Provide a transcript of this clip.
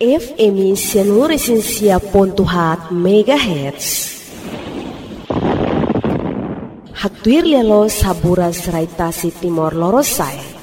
FM Resensia Pontuhat MHz. Haktuir lialo sabura serai tasi Timor Lorosai.